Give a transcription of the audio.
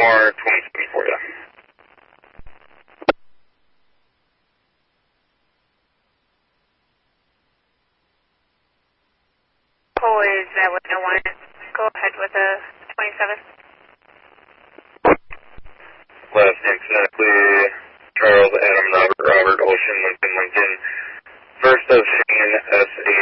more 27 for you. Boys, that was no one. Go ahead with a 27. Last name phonetically, Charles, Adam, Robert, Ocean, Lincoln. First of Shane, S-A